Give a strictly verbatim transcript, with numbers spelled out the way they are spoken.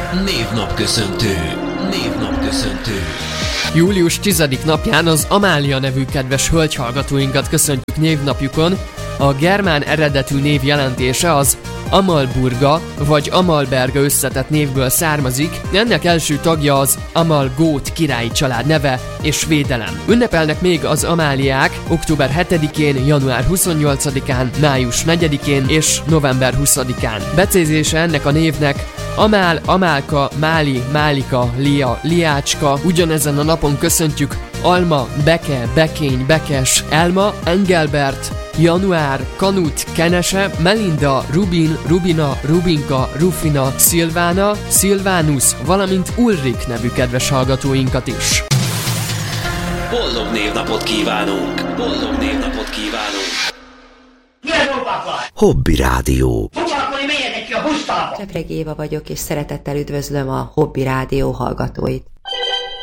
Névnapköszöntő. Névnapköszöntő. Július tizedik napján az Amália nevű kedves hölgyhallgatóinkat köszöntjük névnapjukon. A germán eredetű név jelentése az Amalburga vagy Amalberga összetett névből származik, ennek első tagja az Amalgót királyi család neve és védelem. Ünnepelnek még az Amáliák október hetedikén, január huszonnyolcadikán, május negyedikén és november huszadikán. Becézése ennek a névnek Amál, Amálka, Máli, Málika, Lia, Liácska. Ugyanezen a napon köszöntjük Alma, Beke, Bekény, Bekes, Elma, Engelbert, Január, Kanut, Kenese, Melinda, Rubin, Rubina, Rubinka, Rufina, Szilvána, Szilvánus, valamint Ulrik nevű kedves hallgatóinkat is. Boldog névnapot kívánunk! Boldog névnapot kívánunk! Ki az ópapa? Hobby Rádió. Foglalkozni menjetek ki a busztába! Csepreg Éva vagyok, és szeretettel üdvözlöm a Hobby Rádió hallgatóit.